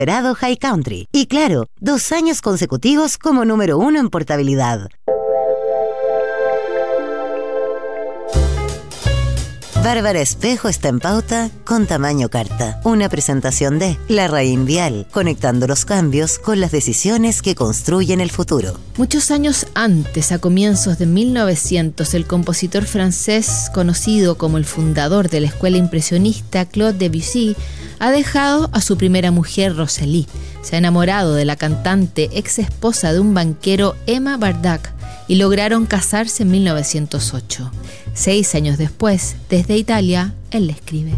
Silverado High Country. Y claro, 2 años consecutivos como número 1 en portabilidad. Bárbara Espejo está en pauta con tamaño carta. Una presentación de Larraín Vial, conectando los cambios con las decisiones que construyen el futuro. Muchos años antes, a comienzos de 1900, el compositor francés, conocido como el fundador de la escuela impresionista Claude Debussy, ha dejado a su primera mujer, Rosalie. Se ha enamorado de la cantante ex esposa de un banquero, Emma Bardac, y lograron casarse en 1908. 6 años después, desde Italia, él le escribe.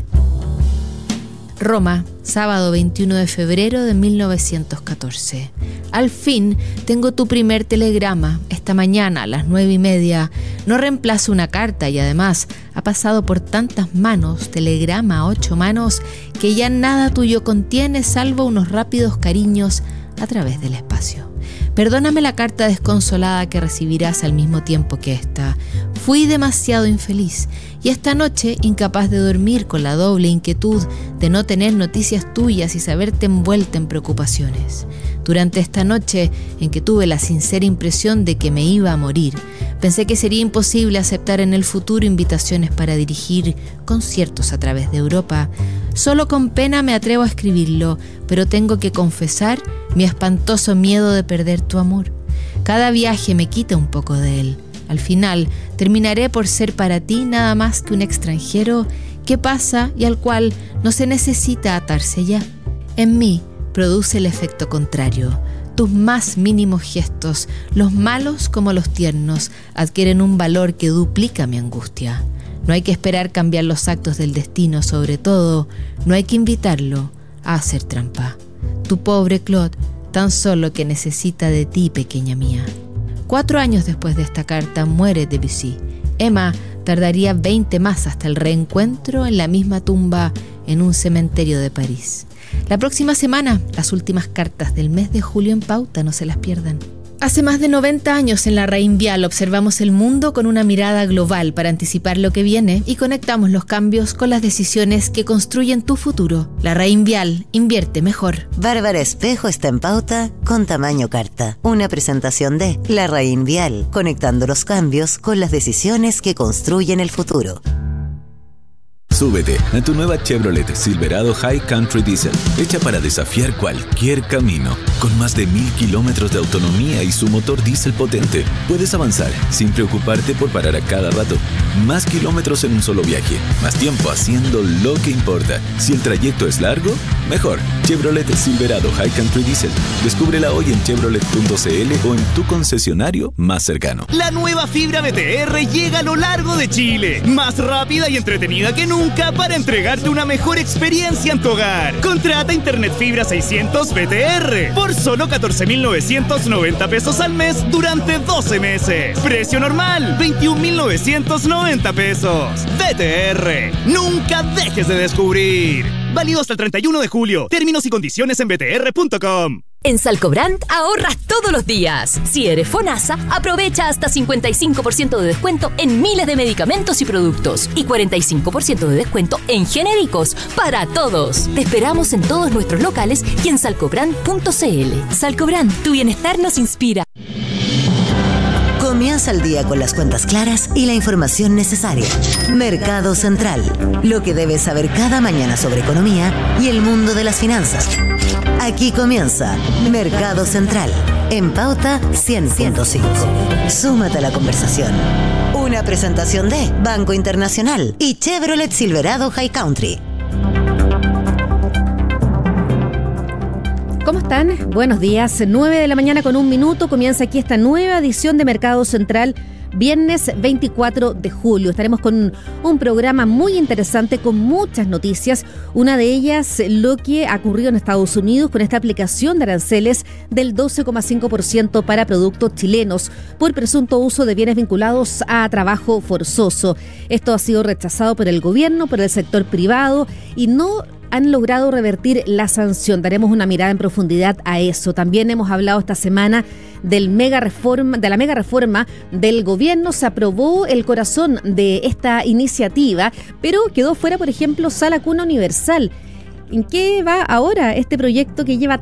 Roma, sábado 21 de febrero de 1914. Al fin tengo tu primer telegrama. Esta mañana a las 9:30. No reemplazo una carta y además ha pasado por tantas manos, telegrama a 8 manos, que ya nada tuyo contiene salvo unos rápidos cariños a través del espacio. Perdóname la carta desconsolada que recibirás al mismo tiempo que esta. Fui demasiado infeliz y esta noche incapaz de dormir con la doble inquietud de no tener noticias tuyas y saberte envuelta en preocupaciones. Durante esta noche en que tuve la sincera impresión de que me iba a morir, pensé que sería imposible aceptar en el futuro invitaciones para dirigir conciertos a través de Europa. Solo con pena me atrevo a escribirlo, pero tengo que confesar mi espantoso miedo de perder tu amor. Cada viaje me quita un poco de él. Al final, terminaré por ser para ti nada más que un extranjero que pasa y al cual no se necesita atarse ya. En mí produce el efecto contrario. Tus más mínimos gestos, los malos como los tiernos, adquieren un valor que duplica mi angustia. No hay que esperar cambiar los actos del destino, sobre todo, no hay que invitarlo a hacer trampa. Tu pobre Claude, tan solo que necesita de ti, pequeña mía. 4 años después de esta carta muere Debussy. Emma tardaría 20 más hasta el reencuentro en la misma tumba en un cementerio de París. La próxima semana, las últimas cartas del mes de julio en pauta, no se las pierdan. Hace más de 90 años en Larraín Vial observamos el mundo con una mirada global para anticipar lo que viene y conectamos los cambios con las decisiones que construyen tu futuro. Larraín Vial, invierte mejor. Bárbara Espejo está en pauta con tamaño carta. Una presentación de Larraín Vial, conectando los cambios con las decisiones que construyen el futuro. Súbete a tu nueva Chevrolet Silverado High Country Diesel, hecha para desafiar cualquier camino. Con más de 1000 kilómetros de autonomía y su motor diésel potente, puedes avanzar sin preocuparte por parar a cada rato. Más kilómetros en un solo viaje, más tiempo haciendo lo que importa. Si el trayecto es largo, mejor. Chevrolet Silverado High Country Diesel. Descúbrela hoy en chevrolet.cl o en tu concesionario más cercano. La nueva fibra BTR llega a lo largo de Chile, más rápida y entretenida que nunca para entregarte una mejor experiencia en tu hogar. Contrata Internet Fibra 600 BTR por solo 14,990 pesos al mes durante 12 meses. Precio normal, 21,990 pesos. BTR, nunca dejes de descubrir. Válido hasta el 31 de julio. Términos y condiciones en btr.com. En Salcobrand ahorras todos los días. Si eres FONASA, aprovecha hasta 55% de descuento en miles de medicamentos y productos y 45% de descuento en genéricos para todos. Te esperamos en todos nuestros locales y en salcobrand.cl. Salcobrand, tu bienestar nos inspira. Comienza el día con las cuentas claras y la información necesaria. Mercado Central, lo que debes saber cada mañana sobre economía y el mundo de las finanzas. Aquí comienza Mercado Central, en Pauta 100.5. Súmate a la conversación. Una presentación de Banco Internacional y Chevrolet Silverado High Country. ¿Cómo están? Buenos días. 9 de la mañana con 1 minuto. Comienza aquí esta nueva edición de Mercado Central, viernes 24 de julio. Estaremos con un programa muy interesante con muchas noticias. Una de ellas, lo que ha ocurrido en Estados Unidos con esta aplicación de aranceles del 12,5% para productos chilenos por presunto uso de bienes vinculados a trabajo forzoso. Esto ha sido rechazado por el gobierno, por el sector privado y no han logrado revertir la sanción. Daremos una mirada en profundidad a eso. También hemos hablado esta semana de la mega reforma del gobierno. Se aprobó el corazón de esta iniciativa, pero quedó fuera, por ejemplo, Sala Cuna Universal. ¿En qué va ahora este proyecto que lleva